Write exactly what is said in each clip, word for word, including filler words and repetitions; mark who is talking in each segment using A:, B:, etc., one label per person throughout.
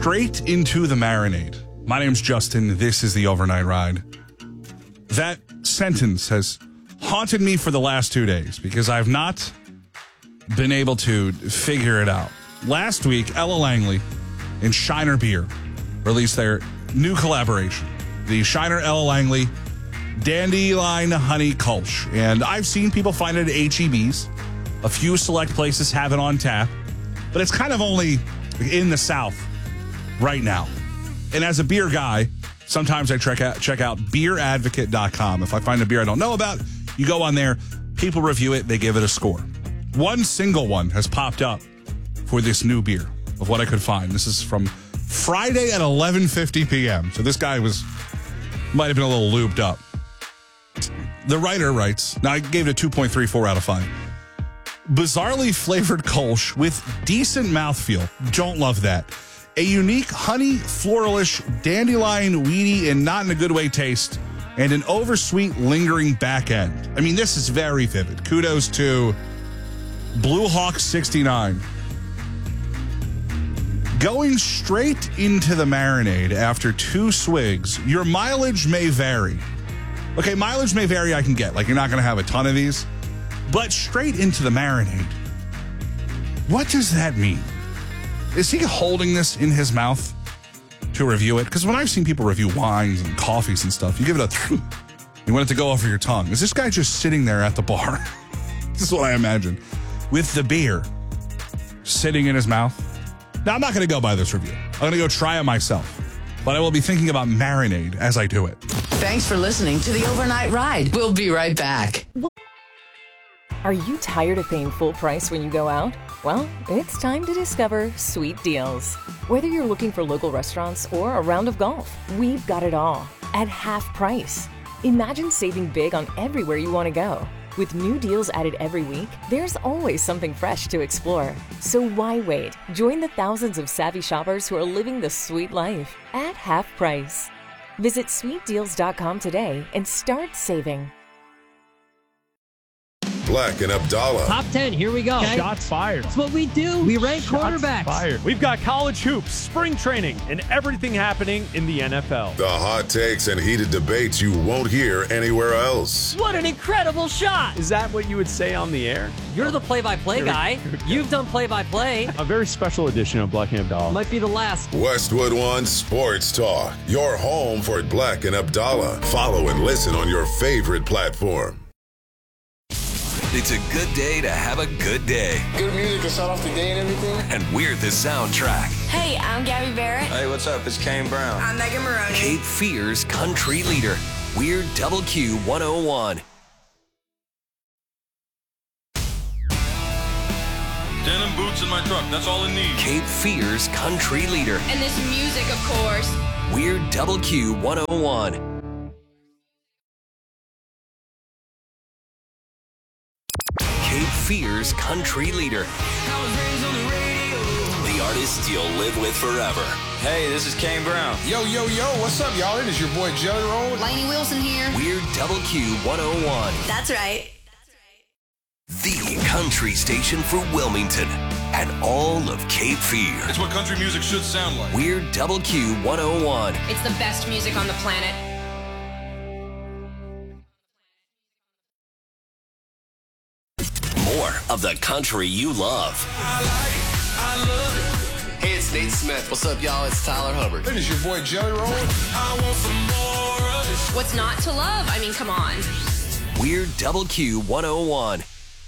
A: straight into the marinade. My name's Justin. This is the Overnight Ride. That sentence has haunted me for the last two days because I've not been able to figure it out. Last week, Ella Langley and Shiner Beer released their new collaboration, the Shiner Ella Langley Dandelion Honey Kolsch. And I've seen people find it at H E B's. A few select places have it on tap, but it's kind of only in the South right now. And as a beer guy, sometimes I check out, check out beer advocate dot com. If I find a beer I don't know about, you go on there, people review it, they give it a score. One single one has popped up for this new beer of what I could find. This is from Friday at eleven fifty p.m. So this guy was, might have been a little lubed up. The writer writes, now I gave it a two point three four out of five. Bizarrely flavored Kolsch with decent mouthfeel. Don't love that. A unique honey, floralish, dandelion, weedy, and not in a good way taste, and an oversweet, lingering back end. I mean, this is very vivid. Kudos to Blue Hawk sixty-nine. Going straight into the marinade after two swigs, your mileage may vary. Okay, mileage may vary, I can get. Like, you're not going to have a ton of these. But straight into the marinade. What does that mean? Is he holding this in his mouth to review it? Because when I've seen people review wines and coffees and stuff, you give it a... You want it to go over your tongue. Is this guy just sitting there at the bar? This is what I imagine. With the beer sitting in his mouth. Now, I'm not going to go by this review. I'm going to go try it myself. But I will be thinking about marinade as I do it.
B: Thanks for listening to the Overnight Ride. We'll be right back.
C: Are you tired of paying full price when you go out? Well, it's time to discover Sweet Deals. Whether you're looking for local restaurants or a round of golf, we've got it all at half price. Imagine saving big on everywhere you want to go. With new deals added every week, there's always something fresh to explore. So why wait? Join the thousands of savvy shoppers who are living the sweet life at half price. Visit sweet deals dot com today and start saving.
D: Black and Abdallah.
E: Top ten, here we go. Okay.
F: Shots fired.
E: That's what we do. We rank
F: Shots
E: quarterbacks.
F: Fired. We've got college hoops, spring training, and everything happening in the N F L.
D: The hot takes and heated debates you won't hear anywhere else.
E: What an incredible shot.
F: Is that what you would say on the air?
E: You're the play-by-play guy. You've done play-by-play.
F: A very special edition of Black and Abdallah.
E: Might be the last.
D: Westwood One Sports Talk. Your home for Black and Abdallah. Follow and listen on your favorite platform.
G: It's a good day to have a good day.
H: Good music to start off the day and everything.
G: And we're the soundtrack.
I: Hey, I'm Gabby Barrett.
J: Hey, what's up? It's Kane Brown.
I: I'm Megan Maroney.
G: Cape Fear's country leader. We're Double Q one oh one.
K: Denim boots in my truck. That's all I need.
G: Cape Fear's country leader.
I: And this music, of course.
G: We're Double Q one oh one. Cape Fear's country leader. The artists you'll live with forever.
J: Hey, this is Kane Brown.
H: Yo, yo, yo, what's up, y'all? It is your boy Jelly Roll.
I: Lainey Wilson here.
G: We're Double Q one oh one.
I: That's right.
G: The country station for Wilmington and all of Cape Fear.
K: It's what country music should sound like.
G: We're Double Q one oh one.
I: It's the best music on the planet.
G: More of the country you love.
H: I like, I love it.
L: Hey, it's Nate Smith. What's up, y'all? It's Tyler Hubbard.
H: It is your boy Jelly Roll. I want some more of it.
I: What's not to love? I mean, come on.
G: We're Double Q one oh one.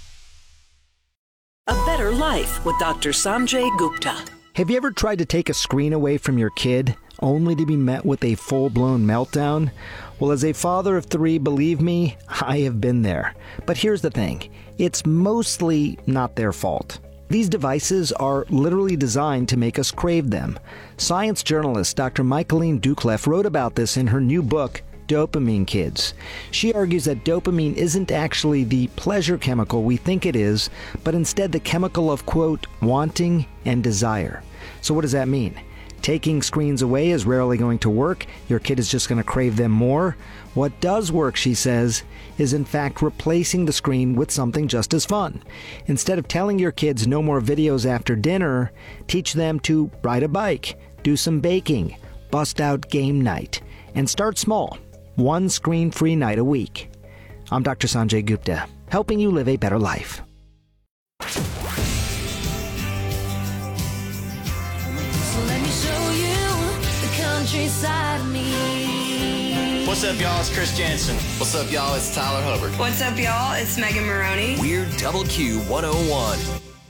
M: A Better Life with Doctor Sanjay Gupta.
N: Have you ever tried to take a screen away from your kid, only to be met with a full-blown meltdown? Well, as a father of three, believe me, I have been there. But here's the thing. It's mostly not their fault. These devices are literally designed to make us crave them. Science journalist Doctor Michaeline Doucleff wrote about this in her new book, Dopamine Kids. She argues that dopamine isn't actually the pleasure chemical we think it is, but instead the chemical of, quote, wanting and desire. So what does that mean? Taking screens away is rarely going to work. Your kid is just going to crave them more. What does work, she says, is in fact replacing the screen with something just as fun. Instead of telling your kids no more videos after dinner, teach them to ride a bike, do some baking, bust out game night, and start small. One screen-free night a week. I'm Doctor Sanjay Gupta, helping you live a better life.
O: So let me show you the countryside of me.
J: What's up, y'all? It's Chris Jansen.
L: What's up, y'all? It's Tyler Hubbard.
I: What's up, y'all? It's Megan Maroney.
G: We're Double Q one oh one.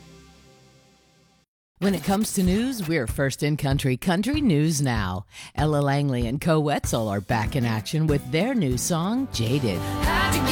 B: When it comes to news, we're first in country. Country News Now. Ella Langley and Co Wetzel are back in action with their new song, Jaded.